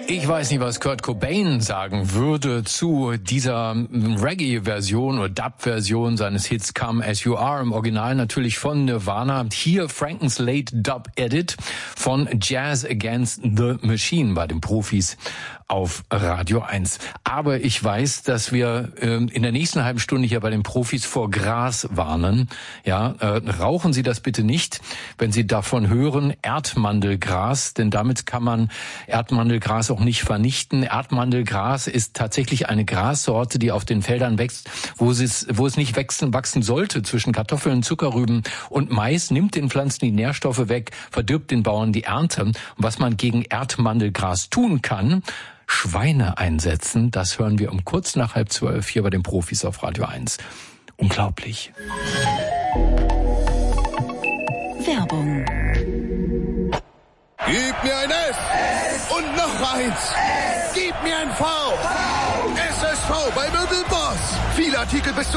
Ich weiß nicht, was Kurt Cobain sagen würde zu dieser Reggae-Version oder Dub-Version seines Hits Come As You Are, im Original natürlich von Nirvana. Hier Franken's Late Dub Edit von Jazz Against the Machine bei den Profis auf Radio 1. Aber ich weiß, dass wir in der nächsten halben Stunde hier bei den Profis vor Gras warnen. Ja, rauchen Sie das bitte nicht, wenn Sie davon hören, Erdmandelgras, denn damit kann man Erdmandelgras auch nicht vernichten. Erdmandelgras ist tatsächlich eine Grassorte, die auf den Feldern wächst, wo es nicht wachsen sollte, zwischen Kartoffeln, Zuckerrüben und Mais, nimmt den Pflanzen die Nährstoffe weg, verdirbt den Bauern die Ernte. Und was man gegen Erdmandelgras tun kann: Schweine einsetzen. Das hören wir um kurz nach 11:30 hier bei den Profis auf Radio 1. Unglaublich. Werbung. Gib mir ein F und noch eins. Gib mir ein V. SSV bei Möbelboss. Viele Artikel bis zu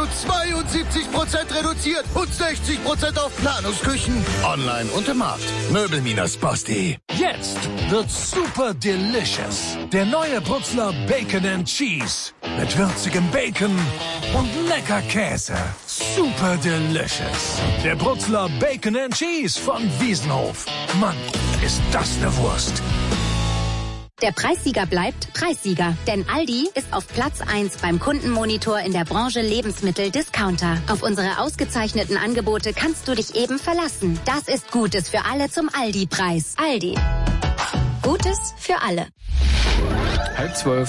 72% reduziert und 60% auf Planungsküchen. Online und im Markt. Möbel-Boss.de. Jetzt wird's super delicious. Der neue Brutzler Bacon and Cheese. Mit würzigem Bacon und lecker Käse. Super delicious. Der Brutzler Bacon and Cheese von Wiesenhof. Mann, ist das eine Wurst. Der Preissieger bleibt Preissieger, denn Aldi ist auf Platz 1 beim Kundenmonitor in der Branche Lebensmittel-Discounter. Auf unsere ausgezeichneten Angebote kannst du dich eben verlassen. Das ist Gutes für alle zum Aldi-Preis. Aldi. Gutes für alle. 11:30.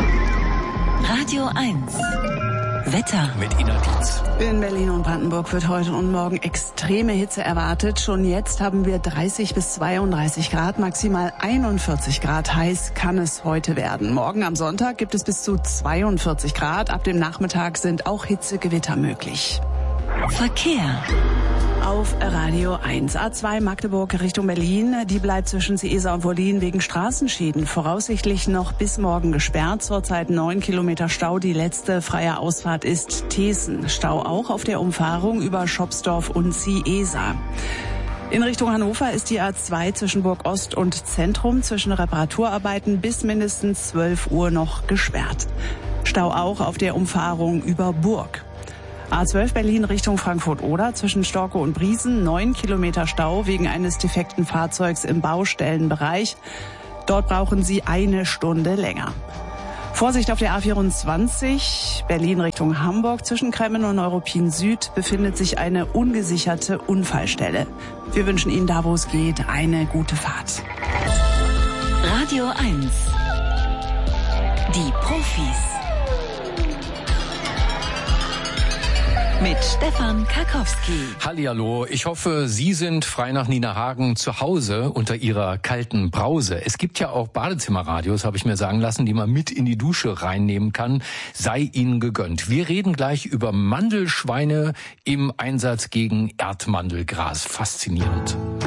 Radio 1. Wetter Mit Ina Dietz. In Berlin und Brandenburg wird heute und morgen extreme Hitze erwartet. Schon jetzt haben wir 30 bis 32 Grad, maximal 41 Grad. Heiß kann es heute werden. Morgen am Sonntag gibt es bis zu 42 Grad. Ab dem Nachmittag sind auch Hitzegewitter möglich. Verkehr. Auf Radio 1. A2 Magdeburg Richtung Berlin. Die bleibt zwischen Seesa und Wollin wegen Straßenschäden voraussichtlich noch bis morgen gesperrt. Zurzeit 9 Kilometer Stau. Die letzte freie Ausfahrt ist Thesen. Stau auch auf der Umfahrung über Schopsdorf und Ciesa. In Richtung Hannover ist die A2 zwischen Burg Ost und Zentrum zwischen Reparaturarbeiten bis mindestens 12 Uhr noch gesperrt. Stau auch auf der Umfahrung über Burg. A12 Berlin Richtung Frankfurt-Oder zwischen Storkow und Briesen, 9 Kilometer Stau wegen eines defekten Fahrzeugs im Baustellenbereich. Dort brauchen Sie 1 Stunde länger. Vorsicht auf der A24 Berlin Richtung Hamburg zwischen Kremmen und Neuruppin Süd befindet sich eine ungesicherte Unfallstelle. Wir wünschen Ihnen da, wo es geht, eine gute Fahrt. Radio 1. Die Profis. Mit Stefan Karkowski. Hallihallo, ich hoffe, Sie sind frei nach Nina Hagen zu Hause unter Ihrer kalten Brause. Es gibt ja auch Badezimmerradios, habe ich mir sagen lassen, die man mit in die Dusche reinnehmen kann. Sei Ihnen gegönnt. Wir reden gleich über Mandelschweine im Einsatz gegen Erdmandelgras. Faszinierend.